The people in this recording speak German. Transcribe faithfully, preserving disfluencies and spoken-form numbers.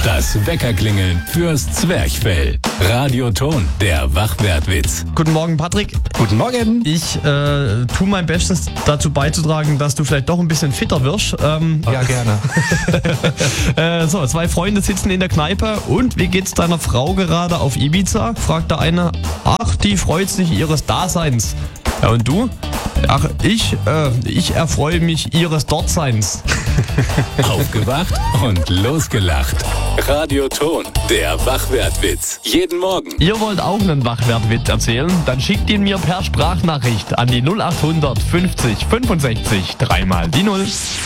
Das Weckerklingeln fürs Zwerchfell. Radioton, der Wachwertwitz. Guten Morgen, Patrick. Guten Morgen. Ich äh, tue mein Bestes dazu beizutragen, dass du vielleicht doch ein bisschen fitter wirst. Ähm, Ja, gerne. äh, so, zwei Freunde sitzen in der Kneipe. Und wie geht's deiner Frau gerade auf Ibiza? Fragt der eine. Ach, die freut sich ihres Daseins. Ja, und du? Ach, ich, äh, ich erfreue mich ihres Dortseins. Aufgewacht und losgelacht. Radioton, der Wachwertwitz. Jeden Morgen. Ihr wollt auch einen Wachwertwitz erzählen? Dann schickt ihn mir per Sprachnachricht an die null acht hundert fünfzig fünfundsechzig dreimal die null.